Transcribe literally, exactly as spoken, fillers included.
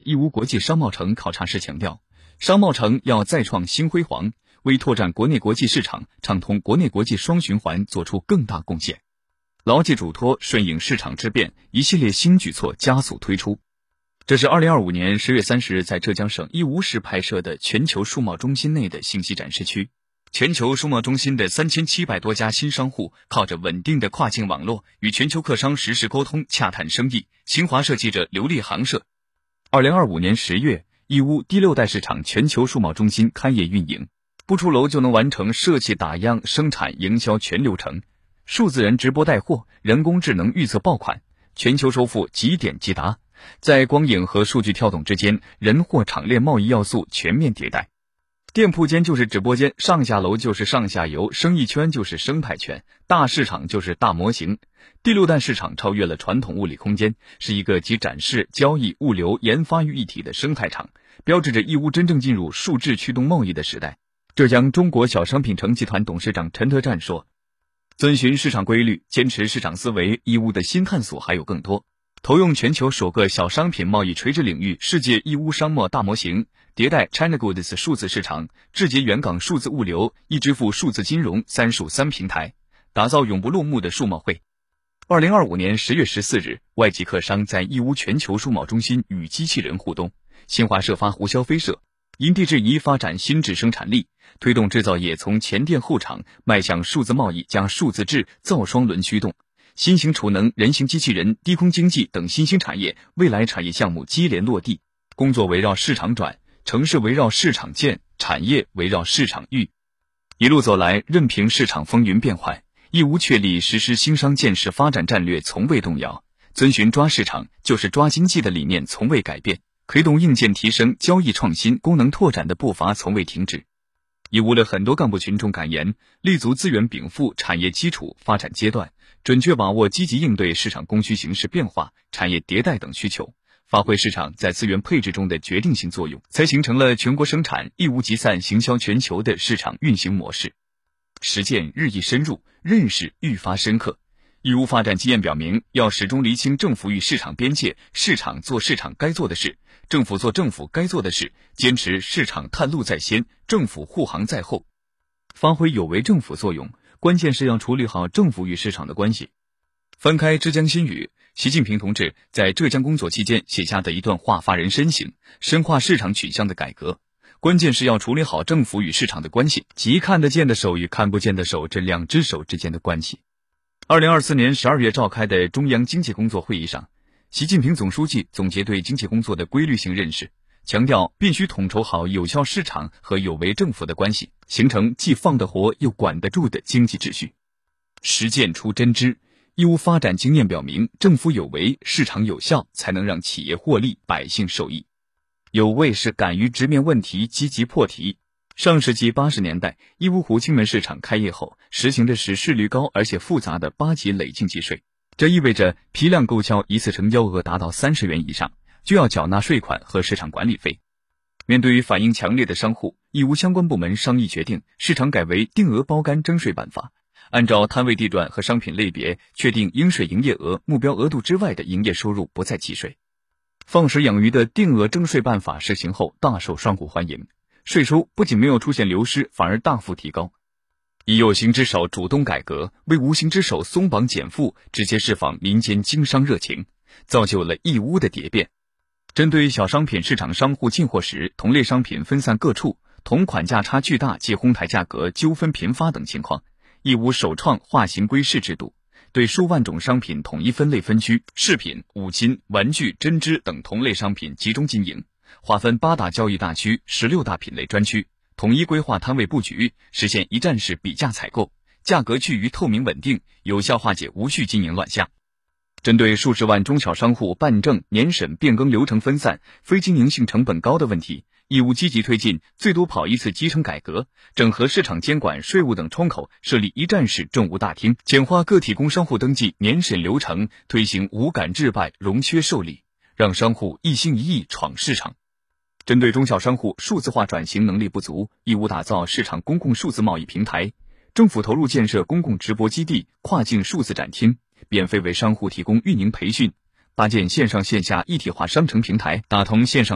义乌国际商贸城考察时强调，商贸城要再创新辉煌，为拓展国内国际市场、畅通国内国际双循环做出更大贡献。牢记嘱托，顺应市场之变，一系列新举措加速推出。这是二零二五年十月三十日在浙江省义乌市拍摄的全球数贸中心内的信息展示区。全球数贸中心的三千七百多家新商户靠着稳定的跨境网络，与全球客商实时沟通，洽谈生意。新华社记者刘丽航摄。二零二五年十月，义乌第六代市场全球数贸中心开业运营，不出楼就能完成设计、打样、生产、营销全流程，数字人直播带货，人工智能预测爆款，全球收付即点即达，在光影和数据跳动之间，人货场链贸易要素全面迭代。店铺间就是直播间，上下楼就是上下游，生意圈就是生态圈，大市场就是大模型。第六代市场超越了传统物理空间，是一个集展示、交易、物流、研发于一体的生态场，标志着义乌真正进入数字驱动贸易的时代。浙江中国小商品城集团董事长陈德战说，遵循市场规律，坚持市场思维，义乌的新探索还有更多。投用全球首个小商品贸易垂直领域世界义乌商贸大模型，迭代 China Goods 数字市场，智捷原港数字物流，一支付数字金融，三数三平台，打造永不落幕的数贸会。二零二五年十月十四日，外籍客商在义乌全球数贸中心与机器人互动。新华社发胡消费社，因地制宜发展新质生产力，推动制造业从前店后厂迈向数字贸易加数字制造双轮驱动。新型储能、人形机器人、低空经济等新兴产业未来产业项目接连落地，工作围绕市场转，城市围绕市场建，产业围绕市场育。一路走来，任凭市场风云变幻，义乌确立实施兴商建设发展战略从未动摇，遵循抓市场就是抓经济的理念从未改变，推动硬件提升、交易创新、功能拓展的步伐从未停止。义乌的很多干部群众感言，立足资源禀赋、产业基础、发展阶段，准确把握积极应对市场供需形势变化、产业迭代等需求，发挥市场在资源配置中的决定性作用，才形成了全国生产、义乌集散、行销全球的市场运行模式。实践日益深入，认识愈发深刻。义乌发展经验表明，要始终厘清政府与市场边界，市场做市场该做的事，政府做政府该做的事，坚持市场探路在先，政府护航在后，发挥有为政府作用。关键是要处理好政府与市场的关系。翻开《浙江新语》，习近平同志在浙江工作期间写下的一段话发人深省，深化市场取向的改革。关键是要处理好政府与市场的关系，即看得见的手与看不见的手这两只手之间的关系。二零二四年十二月召开的中央经济工作会议上，习近平总书记总结对经济工作的规律性认识，强调必须统筹好有效市场和有为政府的关系，形成既放得活又管得住的经济秩序。实践出真知，义乌发展经验表明，政府有为，市场有效，才能让企业获利，百姓受益。有为是敢于直面问题，积极破题。上世纪八十年代，义乌湖青门市场开业后，实行的是税率高而且复杂的八级累进计税，这意味着批量购销一次成交额达到三十元以上，就要缴纳税款和市场管理费。面对于反应强烈的商户，义乌相关部门商议决定，市场改为定额包干征税办法，按照摊位地段和商品类别确定应税营业额，目标额度之外的营业收入不再计税。放食养鱼的定额征税办法实行后大受商户欢迎，税收不仅没有出现流失，反而大幅提高。以有形之手主动改革，为无形之手松绑减负，直接释放民间经商热情，造就了义乌的蝶变。针对小商品市场商户进货时同类商品分散各处，同款价差巨大及哄抬价格纠纷频发等情况，义乌首创划型归市制度，对数万种商品统一分类分区，饰品、五金、玩具、针织等同类商品集中经营，划分八大交易大区、十六大品类专区，统一规划摊位布局，实现一站式比价采购，价格趋于透明稳定，有效化解无序经营乱象。针对数十万中小商户办证、年审变更流程分散、非经营性成本高的问题，义乌积极推进最多跑一次基层改革，整合市场监管、税务等窗口，设立一站式政务大厅，简化个体工商户登记、年审流程，推行无感置办、容缺受理，让商户一心一意闯市场。针对中小商户数字化转型能力不足，义乌打造市场公共数字贸易平台，政府投入建设公共直播基地、跨境数字展厅，免费为商户提供运营培训，搭建线上线下一体化商城平台，打通线上